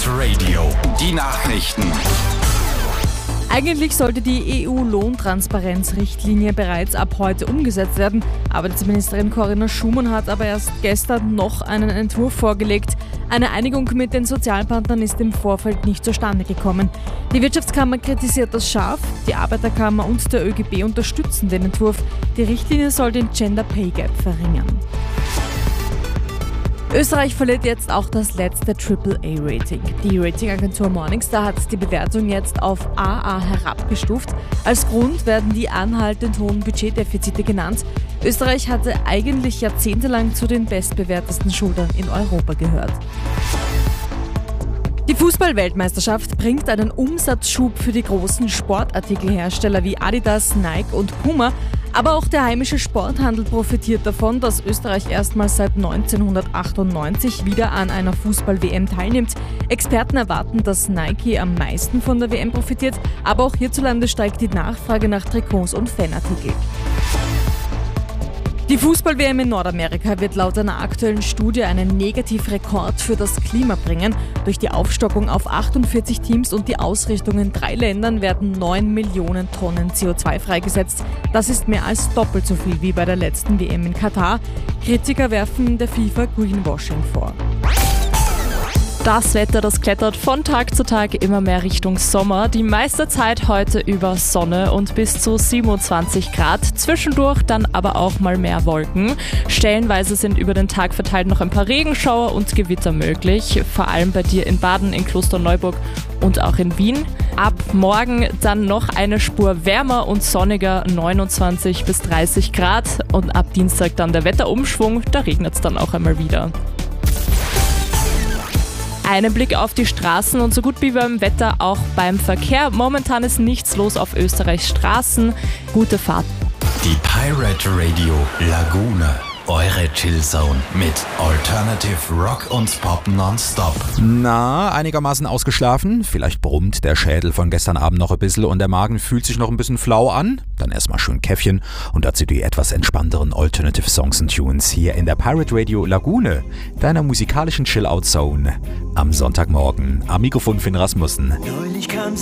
Pirate Radio, die Nachrichten. Eigentlich sollte die EU-Lohntransparenzrichtlinie bereits ab heute umgesetzt werden. Arbeitsministerin Corinna Schumann hat aber erst gestern noch einen Entwurf vorgelegt. Eine Einigung mit den Sozialpartnern ist im Vorfeld nicht zustande gekommen. Die Wirtschaftskammer kritisiert das scharf, die Arbeiterkammer und der ÖGB unterstützen den Entwurf. Die Richtlinie soll den Gender Pay Gap verringern. Österreich verliert jetzt auch das letzte AAA-Rating. Die Ratingagentur Morningstar hat die Bewertung jetzt auf AA herabgestuft. Als Grund werden die anhaltend hohen Budgetdefizite genannt. Österreich hatte eigentlich jahrzehntelang zu den bestbewertesten Schuldnern in Europa gehört. Die Fußball-Weltmeisterschaft bringt einen Umsatzschub für die großen Sportartikelhersteller wie Adidas, Nike und Puma. Aber auch der heimische Sporthandel profitiert davon, dass Österreich erstmals seit 1998 wieder an einer Fußball-WM teilnimmt. Experten erwarten, dass Nike am meisten von der WM profitiert, aber auch hierzulande steigt die Nachfrage nach Trikots und Fanartikeln. Die Fußball-WM in Nordamerika wird laut einer aktuellen Studie einen Negativrekord für das Klima bringen. Durch die Aufstockung auf 48 Teams und die Ausrichtung in 3 Ländern werden 9 Millionen Tonnen CO2 freigesetzt. Das ist mehr als doppelt so viel wie bei der letzten WM in Katar. Kritiker werfen der FIFA Greenwashing vor. Das Wetter, das klettert von Tag zu Tag immer mehr Richtung Sommer. Die meiste Zeit heute über Sonne und bis zu 27 Grad. Zwischendurch dann aber auch mal mehr Wolken. Stellenweise sind über den Tag verteilt noch ein paar Regenschauer und Gewitter möglich. Vor allem bei dir in Baden, in Klosterneuburg und auch in Wien. Ab morgen dann noch eine Spur wärmer und sonniger, 29 bis 30 Grad. Und ab Dienstag dann der Wetterumschwung, da regnet es dann auch einmal wieder. Einen Blick auf die Straßen und so gut wie beim Wetter auch beim Verkehr. Momentan ist nichts los auf Österreichs Straßen. Gute Fahrt. Die Pirate Radio Lagune. Eure Chillzone mit Alternative Rock und Pop nonstop. Na, einigermaßen ausgeschlafen? Vielleicht brummt der Schädel von gestern Abend noch ein bisschen und der Magen fühlt sich noch ein bisschen flau an? Dann erstmal schön Käffchen und dazu die etwas entspannteren Alternative Songs und Tunes hier in der Pirate Radio Lagune, deiner musikalischen Chill-Out-Zone. Am Sonntagmorgen. Am Mikrofon Finn Rasmussen. Neulich kam